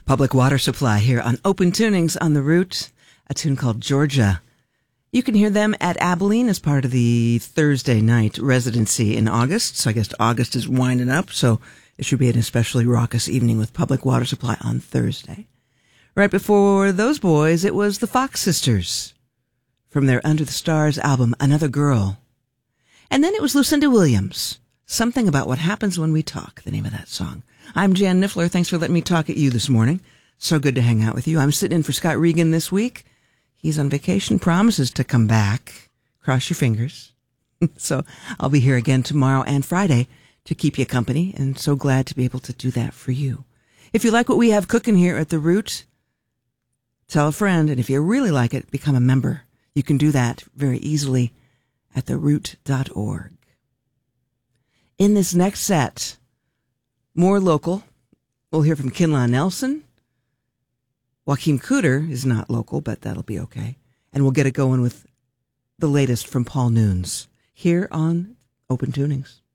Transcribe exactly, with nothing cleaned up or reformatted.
Public Water Supply here on Open Tunings on the Root, a tune called Georgia. You can hear them at Abilene as part of the Thursday night residency in August. So I guess August is winding up, so it should be an especially raucous evening with Public Water Supply on Thursday. Right before those boys, it was the Fox Sisters from their Under the Stars album, Another Girl. And then it was Lucinda Williams, Something About What Happens When We Talk, the name of that song. I'm Jan Niffler. Thanks for letting me talk at you this morning. So good to hang out with you. I'm sitting in for Scott Regan this week. He's on vacation, promises to come back. Cross your fingers. So I'll be here again tomorrow and Friday to keep you company, and so glad to be able to do that for you. If you like what we have cooking here at The Root, tell a friend, and if you really like it, become a member. You can do that very easily at the root dot org. In this next set, more local. We'll hear from Kinlaw Nelson. Joaquin Cooter is not local, but that'll be okay. And we'll get it going with the latest from Paul Nunes here on Open Tunings.